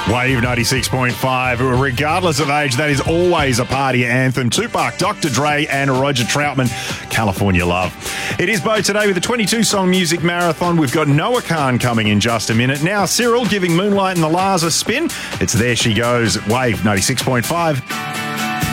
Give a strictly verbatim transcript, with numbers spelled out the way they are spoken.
Wave ninety-six point five. Regardless of age, that is always a party anthem. Tupac, Doctor Dre, and Roger Troutman, California Love. It is Bo today with a twenty-two song music marathon. We've got Noah Khan coming in just a minute. Now Cyril giving Moonlight and the Lars a spin. It's There She Goes, Wave ninety-six point five.